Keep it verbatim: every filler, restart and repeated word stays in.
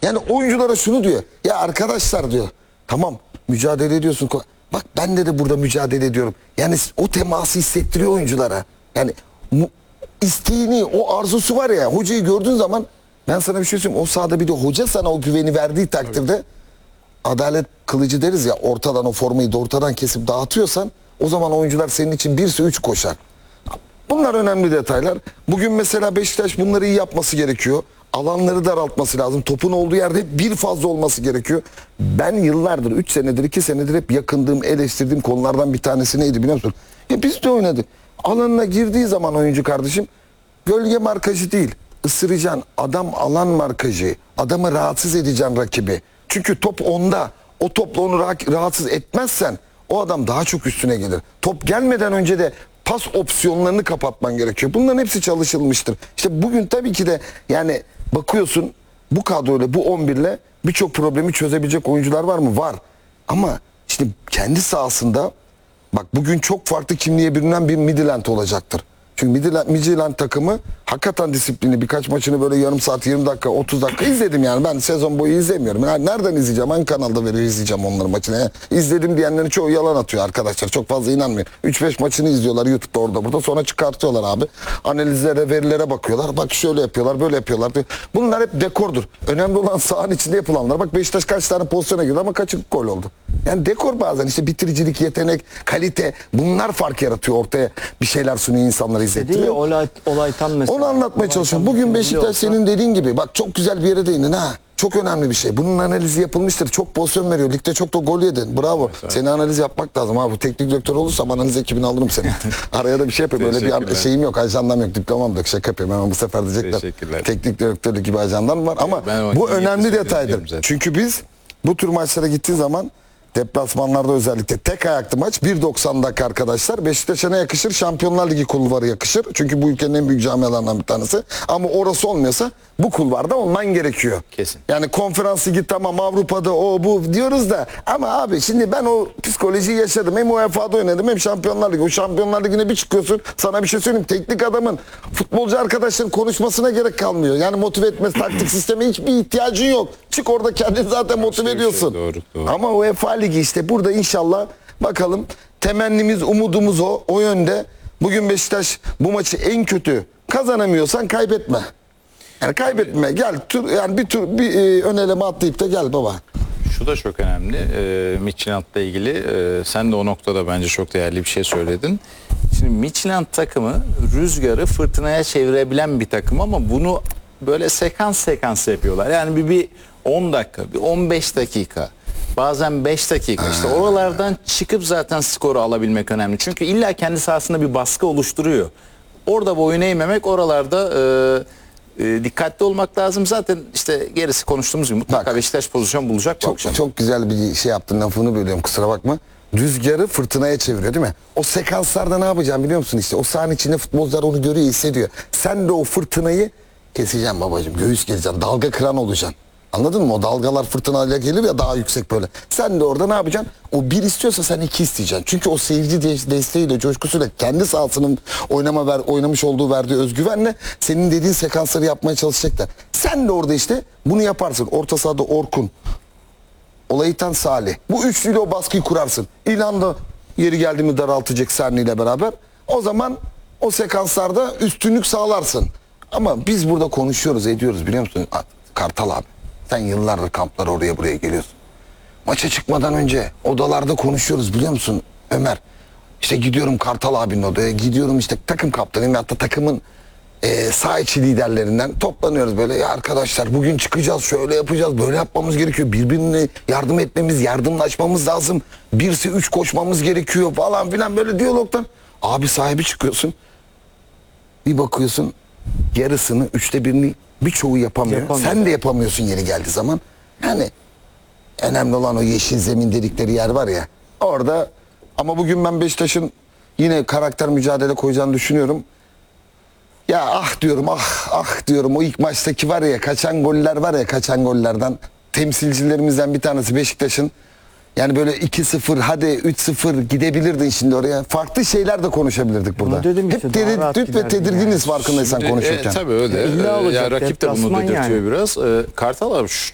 Yani oyunculara şunu diyor. Ya arkadaşlar diyor. Tamam mücadele ediyorsun. Bak ben de de burada mücadele ediyorum. Yani o teması hissettiriyor oyunculara. Yani mu, isteğini, o arzusu var ya. Hocayı gördüğün zaman ben sana bir şey söyleyeyim. O sahada bir de hoca sana o güveni verdiği takdirde evet. Adalet kılıcı deriz ya, ortadan o formayı da ortadan kesip dağıtıyorsan o zaman oyuncular senin için birse üç koşar. Bunlar önemli detaylar. Bugün mesela Beşiktaş bunları iyi yapması gerekiyor. Alanları daraltması lazım. Topun olduğu yerde bir fazla olması gerekiyor. Ben yıllardır, üç senedir, iki senedir hep yakındığım, eleştirdiğim konulardan bir tanesi neydi biliyor musun? Ya biz de oynadık. Alanına girdiği zaman oyuncu kardeşim, gölge markajı değil, ısıracaksın. Adam alan markajı. Adamı rahatsız edeceksin rakibi. Çünkü top onda. O topla onu rahatsız etmezsen o adam daha çok üstüne gelir. Top gelmeden önce de pas opsiyonlarını kapatman gerekiyor. Bunların hepsi çalışılmıştır. İşte bugün tabii ki de yani bakıyorsun bu kadroyla, bu on birle birçok problemi çözebilecek oyuncular var mı? Var. Ama işte kendi sahasında bak bugün çok farklı kimliğe bürünen bir Midland olacaktır. Çünkü Midland, Midland takımı hakikaten disiplini, birkaç maçını böyle yarım saat, yirmi dakika, otuz dakika izledim yani. Ben sezon boyu izlemiyorum. Yani nereden izleyeceğim? Hangi kanalda veriyor izleyeceğim onların maçını? Yani izledim diyenlerin çoğu yalan atıyor arkadaşlar. Çok fazla inanmıyor. üç beş maçını izliyorlar YouTube'da, orada burada. Sonra çıkartıyorlar abi. Analizlere, verilere bakıyorlar. Bak şöyle yapıyorlar, böyle yapıyorlar diyor. Bunlar hep dekordur. Önemli olan sahanın içinde yapılanlar. Bak Beşiktaş kaç tane pozisyona girdi ama kaçı gol oldu. Yani dekor bazen işte bitiricilik, yetenek, kalite, bunlar fark yaratıyor, ortaya bir şeyler sunuyor insanlara izletiyor. Olay, olaytan mesela. Onu anlatmaya çalışıyorum. Bugün Beşiktaş senin dediğin gibi bak çok güzel bir yere değindin ha. Çok önemli bir şey. Bunun analizi yapılmıştır. Çok pozisyon veriyor. Ligde çok da gol yedin. Bravo. Evet. Seni analiz yapmak lazım abi. Bu teknik direktör olursam analiz ekibini alırım seni. Araya da bir şey yapayım. Böyle bir şeyim yok. Ajandam yok. Diplomam da yok. Şaka yapıyorum. Hemen bu sefer diyecekler. Teknik direktörlük gibi ajandam var. Ama bu önemli detaydır. Çünkü biz bu tür maçlara gittiği zaman deplasmanlarda özellikle tek ayaklı maç bir doksan dakika arkadaşlar. Beşiktaş'a ne yakışır? Şampiyonlar Ligi kulvarı yakışır. Çünkü bu ülkenin en büyük camialarından bir tanesi. Ama orası olmuyorsa bu kulvarda olman gerekiyor. Kesin. Yani konferans ligi tamam, Avrupa'da o bu diyoruz da ama abi şimdi ben o psikolojiyi yaşadım. Hem U E F A'da oynadım hem Şampiyonlar Ligi. O Şampiyonlar Ligi'ne bir çıkıyorsun. Sana bir şey söyleyeyim. Teknik adamın, futbolcu arkadaşların konuşmasına gerek kalmıyor. Yani motive etmesi, taktik sisteme hiçbir ihtiyacın yok. Çık orada kendini zaten motive ediyorsun. Doğru, doğru. Ama U E F A Ligi işte burada inşallah bakalım, temennimiz, umudumuz o. O yönde. Bugün Beşiktaş bu maçı en kötü kazanamıyorsan kaybetme. Yani kaybetme. Gel tur, yani bir tur bir e, ön eleme atlayıp da gel baba. Şu da çok önemli. E, Midtjylland'la ilgili e, sen de o noktada bence çok değerli bir şey söyledin. Şimdi Midtjylland takımı rüzgarı fırtınaya çevirebilen bir takım ama bunu böyle sekans sekans yapıyorlar. Yani bir, bir on dakika, bir on beş dakika, bazen beş dakika, işte oralardan çıkıp zaten skoru alabilmek önemli. Çünkü illa kendi sahasında bir baskı oluşturuyor. Orada boyun eğmemek, oralarda e, e, dikkatli olmak lazım. Zaten işte gerisi konuştuğumuz gibi mutlaka Bak, Beşiktaş pozisyon bulacak. Çok, çok güzel bir şey yaptın, lafını bölüyorum kusura bakma. Rüzgarı fırtınaya çeviriyor değil mi? O sekanslarda ne yapacağım biliyor musun işte? O sahanın içinde futbolcular onu görüyor, hissediyor. Sen de o fırtınayı keseceksin babacığım. Göğüs gezeceksin. Dalga kıran olacaksın. Anladın mı? O dalgalar fırtınayla gelir ya daha yüksek böyle. Sen de orada ne yapacaksın? O bir istiyorsa sen iki isteyeceksin. Çünkü o seyirci desteğiyle, coşkusuyla, kendi sahasının oynama ver, oynamış olduğu verdiği özgüvenle senin dediğin sekansları yapmaya çalışacaklar. Sen de orada işte bunu yaparsın. Orta sahada Orkun, Olaytan, Salih. Bu üçlüyle o baskıyı kurarsın. İlhan da yeri geldiğinde daraltacak Serni ile beraber. O zaman o sekanslarda üstünlük sağlarsın. Ama biz burada konuşuyoruz, ediyoruz biliyor musun? Kartal abi, sen yıllardır kamplara oraya buraya geliyorsun. Maça çıkmadan önce odalarda konuşuyoruz biliyor musun Ömer? İşte gidiyorum Kartal abinin odaya, gidiyorum işte takım kaptanıyım, hatta takımın e, saha içi liderlerinden toplanıyoruz böyle. Ya arkadaşlar bugün çıkacağız, şöyle yapacağız, böyle yapmamız gerekiyor. Birbirine yardım etmemiz, yardımlaşmamız lazım. Birisi üç koşmamız gerekiyor falan filan, böyle diyalogdan. Abi sahibi çıkıyorsun. Bir bakıyorsun yarısını, üçte birini birçoğu yapamıyor. Yapamıyor. Sen de yapamıyorsun yeri geldiği zaman. Yani önemli olan o yeşil zemin dedikleri yer var ya orada. Ama bugün ben Beşiktaş'ın yine karakter mücadele koyacağını düşünüyorum. Ya ah diyorum, ah ah diyorum, o ilk maçtaki var ya, kaçan goller var ya, kaçan gollerden temsilcilerimizden bir tanesi Beşiktaş'ın. Yani böyle iki sıfır, hadi üç sıfır gidebilirdin şimdi oraya. Farklı şeyler de konuşabilirdik burada. Dedim Hep işte, tereddüt ve tedirginiz yani. Farkındaysan konuşurken. E, tabii öyle. İlla E, olacak, ya rakip de bunu deplasman dedirtiyor yani. biraz. E, Kartal abi